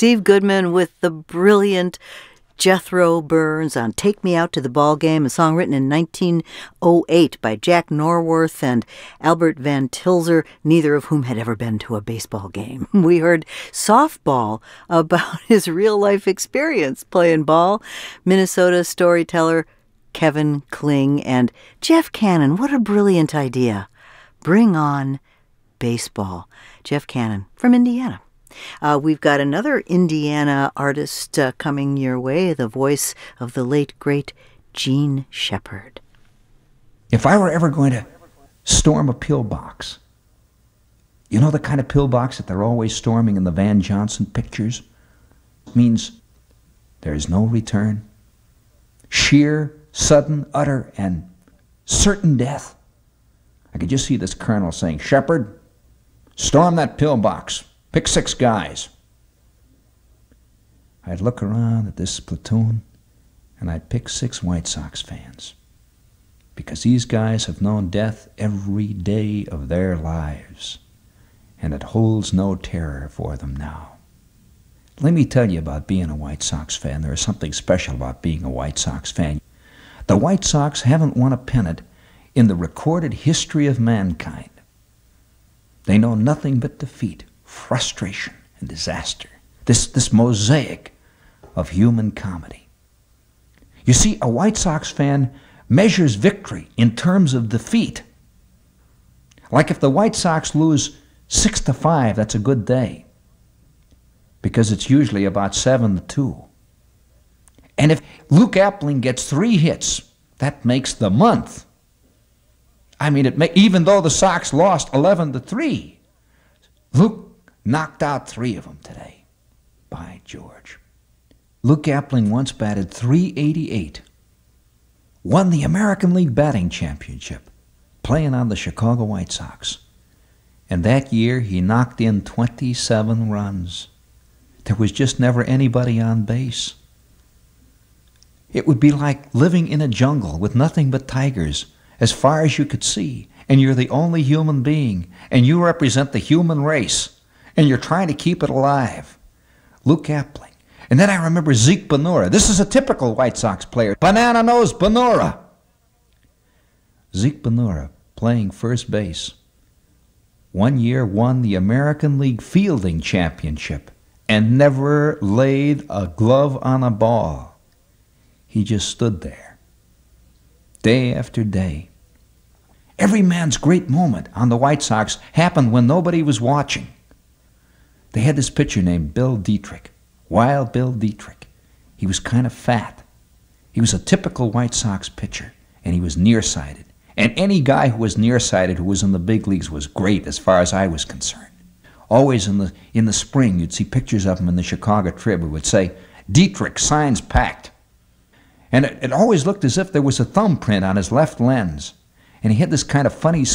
Steve Goodman with the brilliant Jethro Burns on Take Me Out to the Ball Game, a song written in 1908 by Jack Norworth and Albert Van Tilzer, neither of whom had ever been to a baseball game. We heard Softball about his real-life experience playing ball. Minnesota storyteller Kevin Kling and Jeff Cannon. What a brilliant idea. Bring on baseball. Jeff Cannon from Indiana. We've got another Indiana artist coming your way, the voice of the late, great Gene Shepard. If I were ever going to storm a pillbox, you know the kind of pillbox that they're always storming in the Van Johnson pictures? It means there is no return. Sheer, sudden, utter, and certain death. I could just see this colonel saying, "Shepard, storm that pillbox. Pick 6 guys." I'd look around at this platoon and I'd pick 6 White Sox fans, because these guys have known death every day of their lives, and it holds no terror for them now. Let me tell you about being a White Sox fan. There is something special about being a White Sox fan. The White Sox haven't won a pennant in the recorded history of mankind. They know nothing but defeat, frustration, and disaster. This mosaic of human comedy. You see, a White Sox fan measures victory in terms of defeat. Like if the White Sox lose 6-5, that's a good day, because it's usually about 7-2. And if Luke Appling gets 3 hits, that makes the month. I mean, even though the Sox lost 11-3, Luke knocked out 3 of them today. By George. Luke Appling once batted .388, won the American League batting championship, playing on the Chicago White Sox. And that year he knocked in 27 runs. There was just never anybody on base. It would be like living in a jungle with nothing but tigers as far as you could see, and you're the only human being, and you represent the human race, and you're trying to keep it alive. Luke Appling. And then I remember Zeke Bonura. This is a typical White Sox player. Banana Nose Bonura. Zeke Bonura, playing first base, one year won the American League fielding championship and never laid a glove on a ball. He just stood there, day after day. Every man's great moment on the White Sox happened when nobody was watching. They had this pitcher named Bill Dietrich, Wild Bill Dietrich. He was kind of fat. He was a typical White Sox pitcher, and he was nearsighted. And any guy who was nearsighted who was in the big leagues was great as far as I was concerned. Always in the spring, you'd see pictures of him in the Chicago Trib. It would say, "Dietrich, signs packed." And it always looked as if there was a thumbprint on his left lens. And he had this kind of funny